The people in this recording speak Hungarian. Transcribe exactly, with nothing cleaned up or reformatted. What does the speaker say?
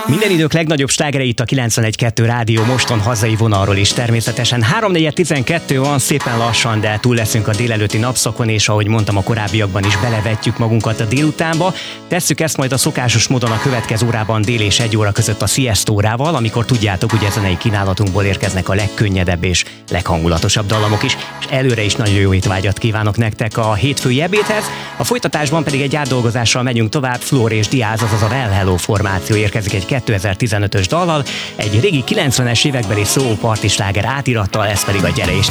Minden idők legnagyobb slágerei itt a kilencvenegy kettő Rádió Moston hazai vonalról is természetesen. három négy tizenkettő van, szépen lassan, de túl leszünk a délelőtti napszakon, és ahogy mondtam, a korábbiakban is belevetjük magunkat a délutánba. Tesszük ezt majd a szokásos módon a következő órában dél és egy óra között a sziasztórával, amikor tudjátok, hogy zenei kínálatunkból érkeznek a legkönnyedebb és leghangulatosabb dallamok is, és előre is nagyon jó étvágyat kívánok nektek a hétfői ebédhez. A folytatásban pedig egy átdolgozással megyünk tovább, Flór és Diaz, azaz a Well Hello formáció érkezik egy kétezer-tizenötös dallal, egy régi kilencvenes évekbeli soul party sláger átirattal, ez pedig a Gyere és